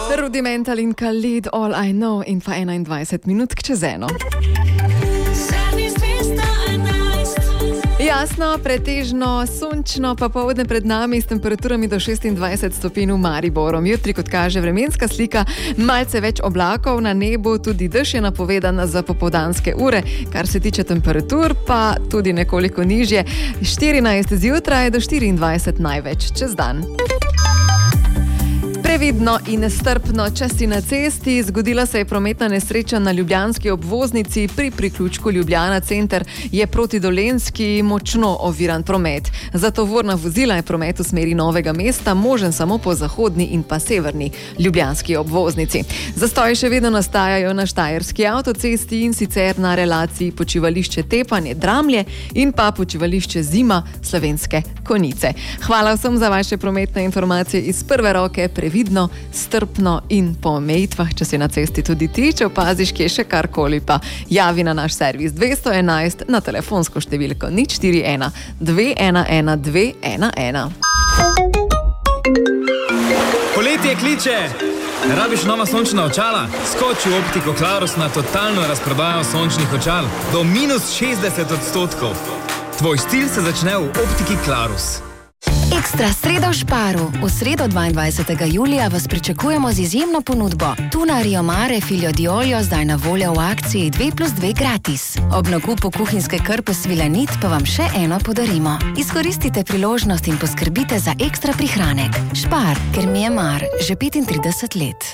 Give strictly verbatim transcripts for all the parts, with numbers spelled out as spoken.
Rudimental in Khalid, All I Know in pa enaindvajset minut čez eno. Jasno, pretežno, sončno, pa popoldne pred nami s temperaturami do šestindvajset stopinj v Mariboru. Jutri, kot kaže vremenska slika, malce več oblakov na nebu, tudi dež je napovedan za popoldanske ure. Kar se tiče temperatur, pa tudi nekoliko nižje, štirinajst zjutraj do štiriindvajset največ čez dan. Previdno in strpno, če si na cesti. Zgodila se je prometna nesreča na ljubljanski obvoznici. Pri priključku Ljubljana center je proti Dolenjski močno oviran promet. Za tovorna vozila je promet v smeri Novega mesta možen samo po zahodni in pa severni ljubljanski obvoznici. Zastoji še vedno nastajajo na Štajerski avtocesti in sicer na relaciji počivališče Tepanje Dramlje in pa počivališče Zima Slovenske Konjice. Hvala vsem za vaše prometne informacije iz prve roke. Previdno, strpno in po omejitvah, če si na cesti tudi ti, če opaziš, kje še karkoli, pa javi na naš servis dvesto enajst na telefonsko številko nič štiri ena dve ena ena dve ena ena. Poletje kliče! Rabiš nova sončna očala? Skoči v Optiko Klarus na totalno razprodajo sončnih očal do minus šestdeset odstotkov. Tvoj stil se začne v Optiki Klarus. Ekstra sreda v Šparu. V sredo dvaindvajsetega julija vas pričakujemo z izjemno ponudbo. Tuna Rio Mare Filio di Olio zdaj na voljo v akciji dve plus dve gratis. Ob nakupu kuhinjske krpe Svilanit pa vam še eno podarimo. Izkoristite priložnost in poskrbite za ekstra prihranek. Špar, ker mi je mar, že petintrideset let.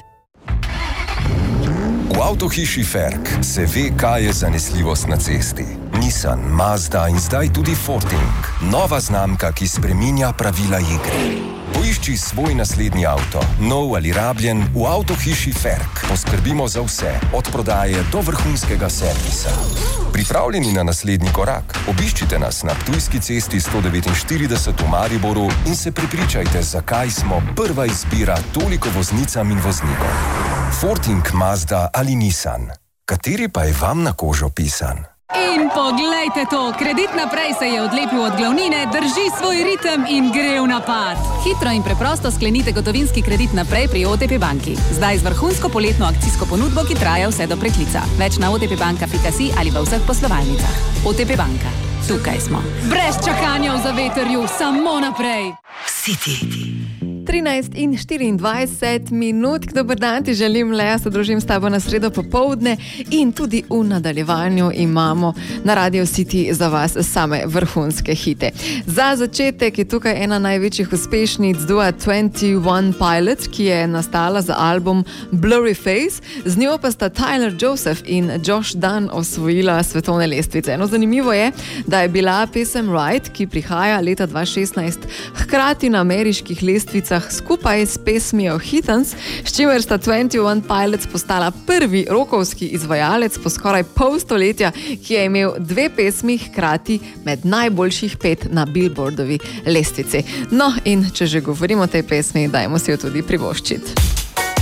V avtohiši Ferk se ve, kaj je zanesljivost na cesti. Nissan, Mazda in zdaj tudi Forting. Nova znamka, ki spreminja pravila igre. Poišči svoj naslednji avto, nov ali rabljen, v avtohiši Ferk. Poskrbimo za vse, od prodaje do vrhunskega servisa. Pripravljeni na naslednji korak? Obiščite nas na Ptujski cesti sto devetinštirideset v Mariboru in se prepričajte, zakaj smo prva izbira toliko voznicam in voznikom. Forting, Mazda ali Nissan. Kateri pa je vam na kožo pisan? In poglejte to, Kredit naprej se je odlepil od glavnine, drži svoj ritem in gre v napad. Hitro in preprosto sklenite gotovinski kredit naprej pri O T P banki. Zdaj z vrhunsko poletno akcijsko ponudbo, ki traja vse do preklica. Več na otpbanka pika si ali v vseh poslovalnicah. O T P banka. Tukaj smo. Brez čakanja v zavetrju, samo naprej. City. trinajst in štiriindvajset minut. Dober dan, ti želim, Lea, se družim s tabo na sredo popoldne in tudi v nadaljevanju imamo na Radio City za vas same vrhunske hite. Za začetek je tukaj ena največjih uspešnic dua dvajset ena Pilots, ki je nastala za album Blurry Face. Z njo pa sta Tyler Joseph in Josh Dun osvojila svetovne lestvice. No, zanimivo je, da je bila pesem Ride, ki prihaja leta dva tisoč šestnajst, hkrati na ameriških lestvicah skupaj s pesmijo Hitans, s čimer sta dvajset ena Pilots postala prvi rokovski izvajalec po skoraj pol stoletja, ki je imel dve pesmi hkrati med najboljših pet na Billboardovi lestvici. No, in če že govorimo o tej pesmi, dajmo si jo tudi privoščiti.